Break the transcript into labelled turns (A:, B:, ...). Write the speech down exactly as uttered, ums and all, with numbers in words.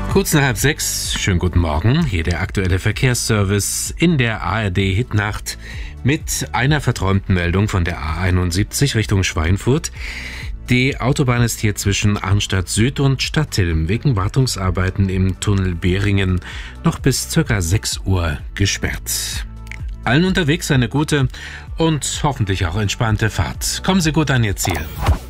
A: Kurz nach halb sechs, schönen guten Morgen, hier der aktuelle Verkehrsservice in der A R D-Hitnacht mit einer verträumten Meldung von der A einundsiebzig Richtung Schweinfurt. Die Autobahn ist hier zwischen Arnstadt Süd und Stadtilm wegen Wartungsarbeiten im Tunnel Behringen noch bis ca. sechs Uhr gesperrt. Allen unterwegs eine gute und hoffentlich auch entspannte Fahrt. Kommen Sie gut an Ihr Ziel.